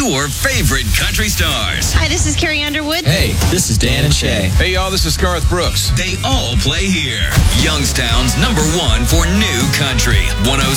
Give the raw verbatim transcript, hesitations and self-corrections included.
your favorite country stars. Hi, this is Carrie Underwood. Hey, this is Dan and Shay. Hey, y'all, this is Garth Brooks. They all play here. Youngstown's number one for new country. one oh